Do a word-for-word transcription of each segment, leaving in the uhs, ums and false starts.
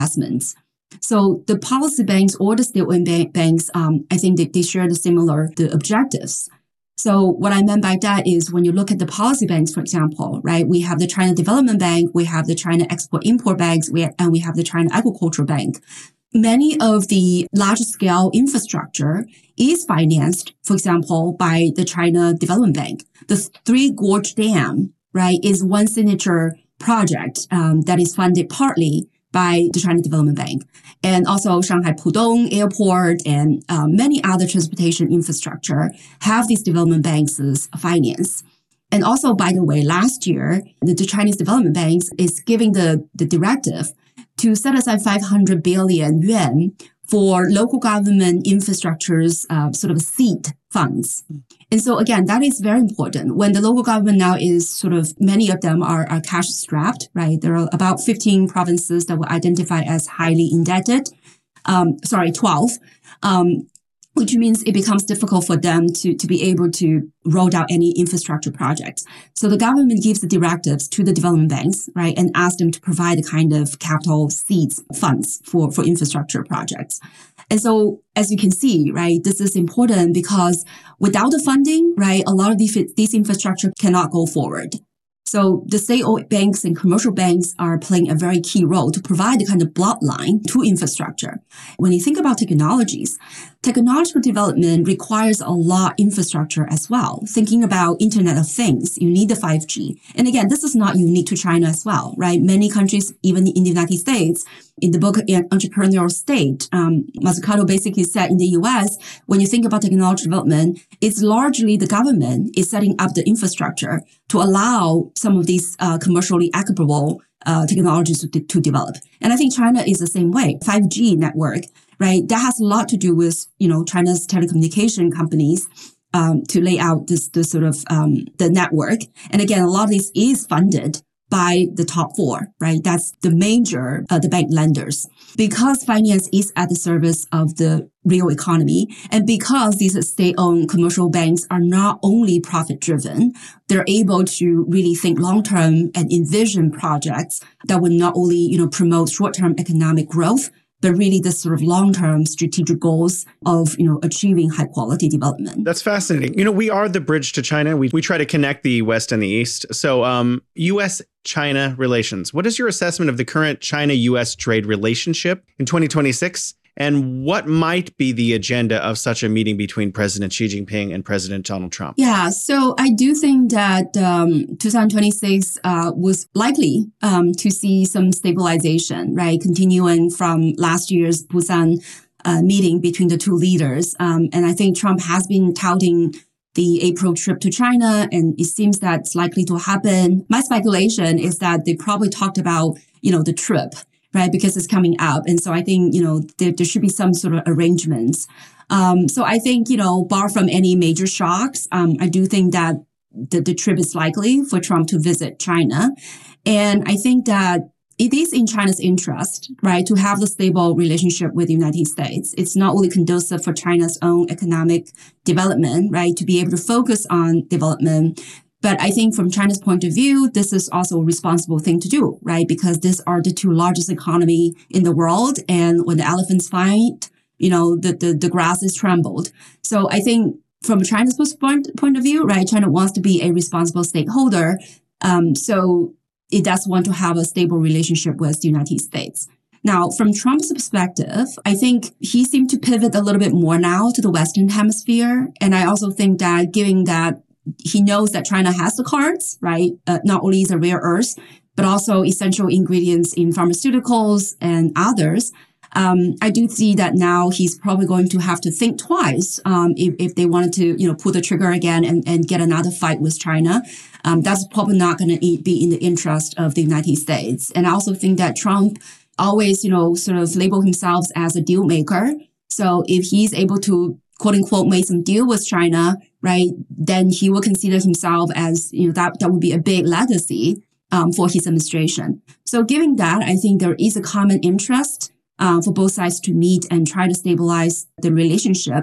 investments. So the policy banks or the state-owned banks, um, I think that they share the similar the objectives. So what I meant by that is when you look at the policy banks, for example, right, we have the China Development Bank, we have the China Export-Import Banks, we, and we have the China Agricultural Bank. Many of the large-scale infrastructure is financed, for example, by the China Development Bank. The Three Gorge Dam, right, is one signature project um, that is funded partly by the China Development Bank. And also Shanghai Pudong Airport and uh, many other transportation infrastructure have these development banks as finance. And also, by the way, last year, the, the Chinese Development Bank is giving the, the directive to set aside five hundred billion yuan for local government infrastructure's uh, sort of seed funds. And so again, that is very important. When the local government now is sort of, many of them are, are cash strapped, right? There are about fifteen provinces that were identified as highly indebted. Um, sorry, twelve. Um, which means it becomes difficult for them to, to be able to roll out any infrastructure projects. So the government gives the directives to the development banks, right, and asks them to provide a kind of capital seeds funds for, for infrastructure projects. And so, as you can see, right, this is important because without the funding, right, a lot of these, these infrastructure cannot go forward. So the state-owned banks and commercial banks are playing a very key role to provide the kind of bloodline to infrastructure. When you think about technologies, technological development requires a lot of infrastructure as well. Thinking about Internet of Things, you need the five G. And again, this is not unique to China as well, right? Many countries, even in the United States, in the book Entrepreneurial State, um, Mazzucato basically said in the U S, when you think about technology development, it's largely the government is setting up the infrastructure to allow some of these uh, commercially applicable uh, technologies to, to develop. And I think China is the same way. five G network, right? That has a lot to do with, you know, China's telecommunication companies um, to lay out this, this sort of um, the network. And again, a lot of this is funded by the top four, right? That's the major, uh, the bank lenders. Because finance is at the service of the real economy, and because these state-owned commercial banks are not only profit-driven, they're able to really think long-term and envision projects that would not only, you know, promote short-term economic growth, but really the sort of long-term strategic goals of, you know, achieving high-quality development. That's fascinating. You know, we are the bridge to China. We we try to connect the West and the East. So um, U S China relations. What is your assessment of the current China-U S trade relationship in twenty twenty-six? And what might be the agenda of such a meeting between President Xi Jinping and President Donald Trump? Yeah, so I do think that um, twenty twenty-six uh, was likely um, to see some stabilization, right? Continuing from last year's Busan uh, meeting between the two leaders. Um, and I think Trump has been touting the April trip to China, and it seems that's likely to happen. My speculation is that they probably talked about, you know, the trip, right? Because it's coming up. And so I think, you know, there, there should be some sort of arrangements. Um, so I think, you know, bar from any major shocks, um, I do think that the, the trip is likely for Trump to visit China. And I think that it is in China's interest, right, to have the stable relationship with the United States. It's not only conducive for China's own economic development, right, to be able to focus on development, but I think from China's point of view, this is also a responsible thing to do, right? Because these are the two largest economy in the world. And when the elephants fight, you know, the, the, the grass is trembled. So I think from China's point, point of view, right, China wants to be a responsible stakeholder. Um, so it does want to have a stable relationship with the United States. Now, from Trump's perspective, I think he seemed to pivot a little bit more now to the Western hemisphere. And I also think that given that he knows that China has the cards, right? Uh, not only the rare earths, but also essential ingredients in pharmaceuticals and others. Um, I do see that now he's probably going to have to think twice um, if, if they wanted to, you know, pull the trigger again and, and get another fight with China. Um, that's probably not going to be in the interest of the United States. And I also think that Trump always, you know, sort of label himself as a deal maker. So if he's able to, quote unquote, make some deal with China, right, then he will consider himself as, you know, that, that would be a big legacy um, for his administration. So given that, I think there is a common interest uh, for both sides to meet and try to stabilize the relationships.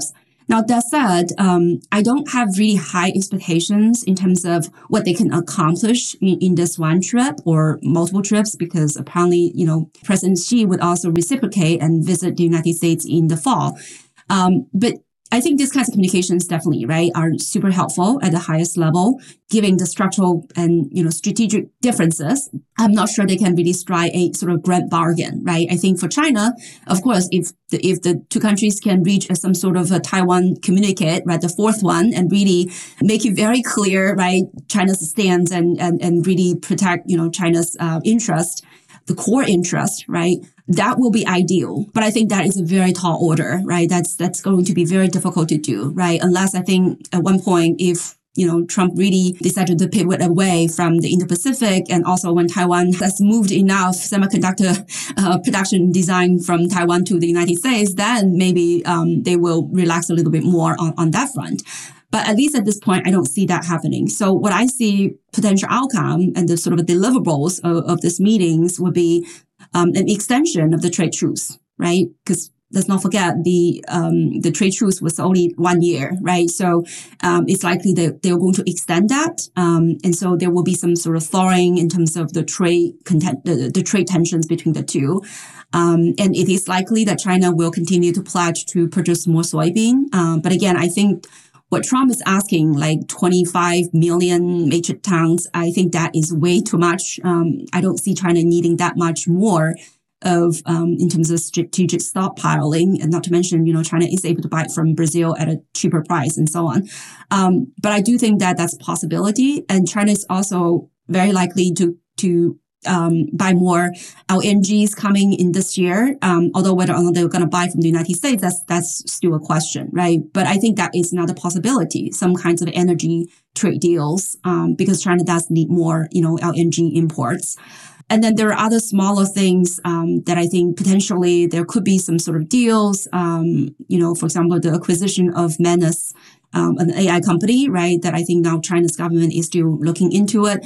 Now, that said, um, I don't have really high expectations in terms of what they can accomplish in, in this one trip or multiple trips, because apparently, you know, President Xi would also reciprocate and visit the United States in the fall. Um, but I think these kinds of communications definitely, right, are super helpful at the highest level, given the structural and, you know, strategic differences. I'm not sure they can really strike a sort of grand bargain, right? I think for China, of course, if the, if the two countries can reach some sort of a Taiwan communique, right, the fourth one, and really make it very clear, right, China's stance and, and, and really protect, you know, China's uh, interest, the core interest, right? That will be ideal. But I think that is a very tall order, right? That's that's going to be very difficult to do, right? Unless I think at one point, if, you know, Trump really decided to pivot away from the Indo-Pacific, and also when Taiwan has moved enough semiconductor uh, production design from Taiwan to the United States, then maybe um, they will relax a little bit more on, on that front. But at least at this point, I don't see that happening. So what I see potential outcome and the sort of deliverables of, of these meetings would be um, an extension of the trade truce, right? Because let's not forget the um, the trade truce was only one year, right? So um, it's likely that they're going to extend that, um, and so there will be some sort of thawing in terms of the trade content, the, the trade tensions between the two. Um, and it is likely that China will continue to pledge to purchase more soybean. Um, but again, I think what Trump is asking, like twenty-five million metric tons, I think that is way too much. Um, I don't see China needing that much more of, um, in terms of strategic stockpiling, and not to mention, you know, China is able to buy it from Brazil at a cheaper price and so on. Um, but I do think that that's a possibility. And China is also very likely to, to, um, buy more L N Gs coming in this year. Um, although whether or not they're going to buy from the United States, that's, that's still a question, right? But I think that is another possibility, some kinds of energy trade deals, um, because China does need more, you know, L N G imports. And then there are other smaller things um, that I think potentially there could be some sort of deals. Um, you know, for example, the acquisition of Manus, um, an A I company, right? That I think now China's government is still looking into it.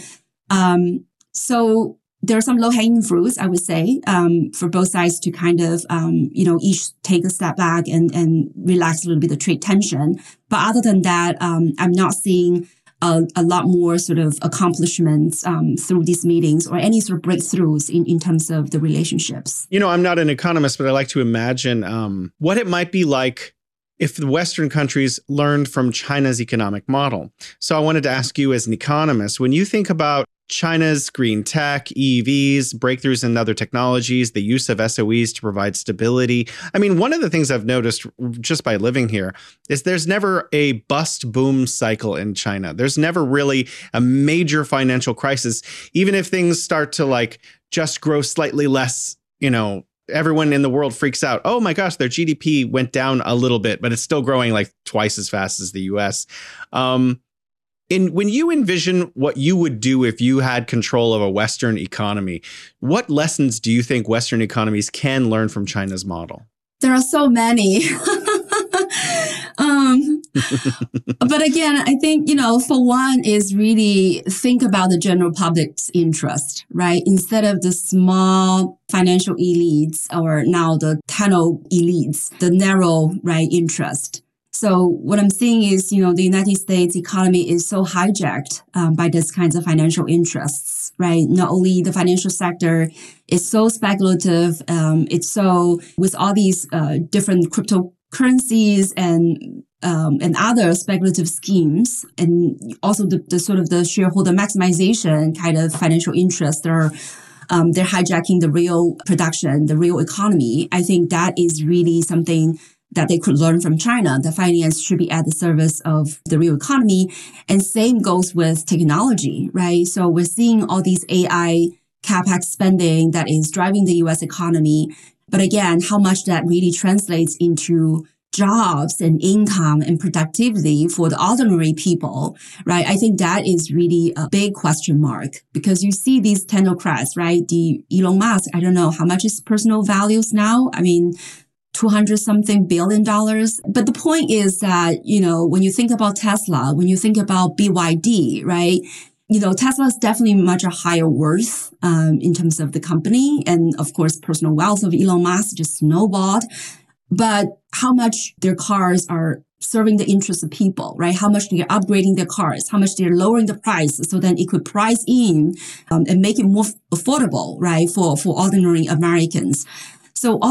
Um, so there are some low-hanging fruits, I would say, um, for both sides to kind of, um, you know, each take a step back and, and relax a little bit of trade tension. But other than that, um, I'm not seeing A, a lot more sort of accomplishments um, through these meetings or any sort of breakthroughs in, in terms of the relationships. You know, I'm not an economist, but I like to imagine um, what it might be like if the Western countries learned from China's economic model. So I wanted to ask you as an economist, when you think about China's green tech, E Vs, breakthroughs in other technologies, the use of S O Es to provide stability. I mean, one of the things I've noticed just by living here is there's never a bust boom cycle in China. There's never really a major financial crisis. Even if things start to like just grow slightly less, you know, everyone in the world freaks out. Oh my gosh, their G D P went down a little bit, but it's still growing like twice as fast as the U S. Um, In, when you envision what you would do if you had control of a Western economy, what lessons do you think Western economies can learn from China's model? There are so many. um, but again, I think, you know, for one is really think about the general public's interest, right? Instead of the small financial elites or now the tunnel elites, the narrow, right, interest. So what I'm seeing is, you know, the United States economy is so hijacked um, by these kinds of financial interests, right? Not only the financial sector is so speculative, um, it's so with all these uh, different cryptocurrencies and um, and other speculative schemes, and also the, the sort of the shareholder maximization kind of financial interests that are um, they're hijacking the real production, the real economy. I think that is really something that they could learn from China. The finance should be at the service of the real economy. And same goes with technology, right? So we're seeing all these A I capex spending that is driving the U S economy. But again, how much that really translates into jobs and income and productivity for the ordinary people, right? I think that is really a big question mark because you see these technocrats, right? The Elon Musk, I don't know how much his personal values now. I mean, two hundred something billion dollars. But the point is that, you know, when you think about Tesla, when you think about B Y D, right? You know, Tesla is definitely much a higher worth um, in terms of the company. And of course, personal wealth of Elon Musk just snowballed. But how much their cars are serving the interests of people, right? How much they're upgrading their cars, how much they're lowering the price, so then it could price in um, and make it more affordable, right, for, for ordinary Americans. So all